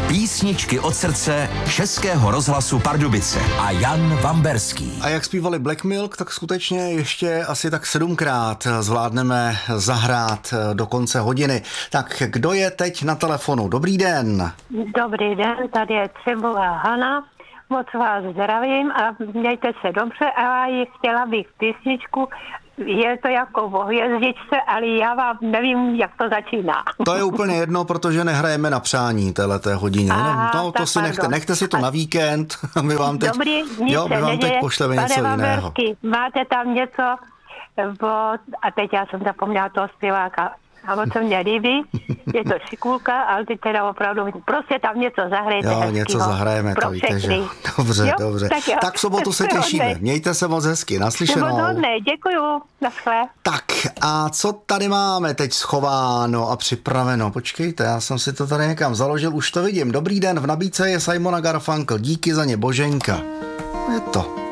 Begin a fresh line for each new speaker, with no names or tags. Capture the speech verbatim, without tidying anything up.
Písničky od srdce Českého rozhlasu Pardubice a Jan Vamberský.
A jak zpívali Black Milk, tak skutečně ještě asi tak sedmkrát zvládneme zahrát do konce hodiny. Tak kdo je teď na telefonu? Dobrý den.
Dobrý den, tady je Třebová Hana. Moc vás zdravím a mějte se dobře a chtěla bych písničku. Je to jako o hvězdičce, ale já vám nevím, jak to začíná.
To je úplně jedno, protože nehrajeme na přání téhleté hodině.
Aha,
no, to si nechte, nechte si to na víkend. My vám teď,
Dobrý,
jo, my vám teď pošleme něco jiného.
Vamberský, máte tam něco, bo, a teď já jsem zapomněla toho zpěváka. A moc se mě líbí, je to šikulka, ale ty teda opravdu, prostě tam něco zahrajete.
Jo, něco zahrajeme, to víte, že dobře, jo? dobře. Tak, tak v sobotu se těšíme, mějte se moc hezky, naslyšenou.
Ne, děkuju, naschle.
Tak a co tady máme teď schováno a připraveno? Počkejte, já jsem si to tady někam založil, už to vidím. Dobrý den, v nabídce je Simona Garfunkel, díky za ně, Boženka. Je to.